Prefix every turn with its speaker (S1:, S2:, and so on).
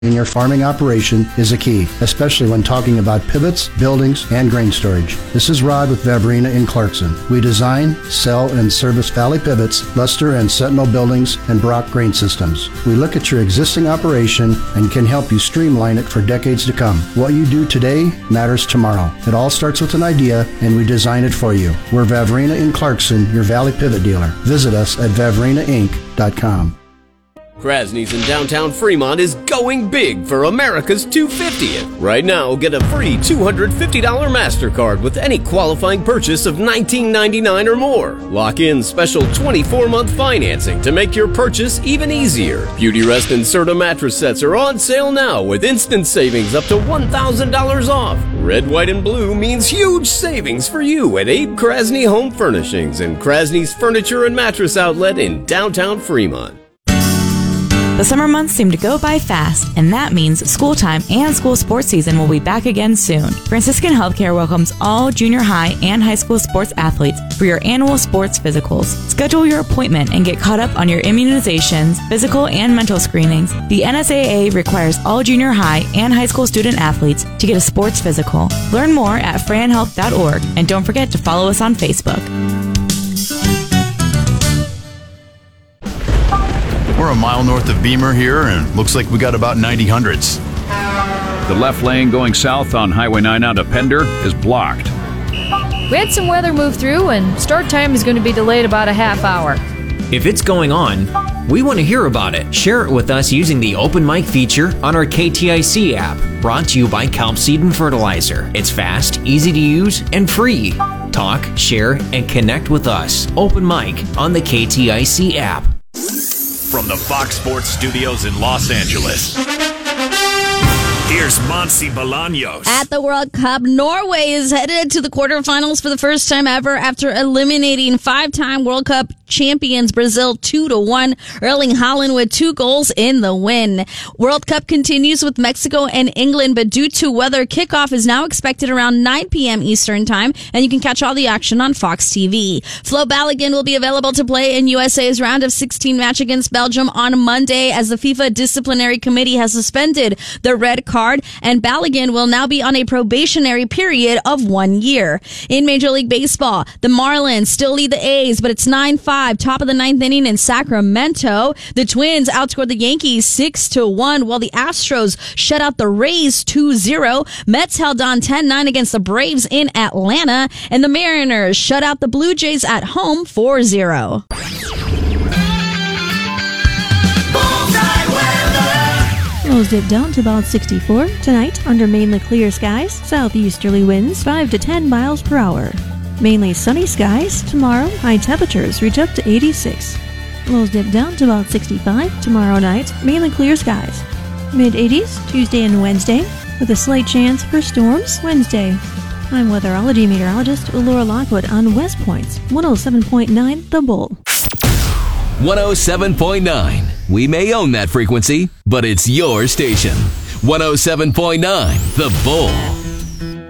S1: in your farming operation is a key, especially when talking about pivots, buildings, and grain storage. This is Rod with Vavrina in Clarkson. We design, sell, and service Valley Pivots, Luster and Sentinel buildings, and Brock grain systems. We look at your existing operation and can help you streamline it for decades to come. What you do today matters tomorrow. It all starts with an idea, and we design it for you. We're Vavrina in Clarkson, your Valley Pivot dealer. Visit us at vavrinainc.com.
S2: Krasny's in downtown Fremont is going big for America's 250th. Right now, get a free $250 MasterCard with any qualifying purchase of $19.99 or more. Lock in special 24-month financing to make your purchase even easier. Beautyrest and Serta mattress sets are on sale now with instant savings up to $1,000 off. Red, white, and blue means huge savings for you at Abe Krasny Home Furnishings and Krasny's Furniture and Mattress Outlet in downtown Fremont.
S3: The summer months seem to go by fast, and that means school time and school sports season will be back again soon. Franciscan Healthcare welcomes all junior high and high school sports athletes for your annual sports physicals. Schedule your appointment and get caught up on your immunizations, physical and mental screenings. The NSAA requires all junior high and high school student athletes to get a sports physical. Learn more at franhealth.org, and don't forget to follow us on Facebook.
S4: We're a mile north of Beamer here, and looks like we got about 90 hundreds.
S5: The left lane going south on Highway 9 out of Pender is blocked.
S6: We had some weather move through, and start time is going to be delayed about a half hour.
S7: If it's going on, we want to hear about it. Share it with us using the Open Mic feature on our KTIC app. Brought to you by Kelp Seed and Fertilizer. It's fast, easy to use, and free. Talk, share, and connect with us. Open Mic on the KTIC app.
S8: From the Fox Sports Studios in Los Angeles, here's Monsi Bolaños.
S9: At the World Cup, Norway is headed to the quarterfinals for the first time ever after eliminating five-time World Cup champions Brazil 2-1. Erling Haaland with 2 goals in the win. World Cup continues with Mexico and England, but due to weather, kickoff is now expected around 9 p.m. Eastern Time, and you can catch all the action on Fox TV. Flo Balogun will be available to play in USA's round of 16 match against Belgium on Monday, as the FIFA Disciplinary Committee has suspended the red card, and Balogun will now be on a probationary period of 1 year. In Major League Baseball, the Marlins still lead the A's, but it's 9-5, top of the 9th inning in Sacramento. The Twins outscored the Yankees 6-1, while the Astros shut out the Rays 2-0. Mets held on 10-9 against the Braves in Atlanta, and the Mariners shut out the Blue Jays at home 4-0.
S10: Lows dip down to about 64. Tonight, under mainly clear skies, southeasterly winds 5 to 10 miles per hour. Mainly sunny skies. Tomorrow, high temperatures reach up to 86. Lows dip down to about 65. Tomorrow night, mainly clear skies. Mid-80s Tuesday and Wednesday, with a slight chance for storms Wednesday. I'm weatherology meteorologist Laura Lockwood on West Point's 107.9 The Bull.
S11: 107.9. We may own that frequency, but it's your station. 107.9 The Bull.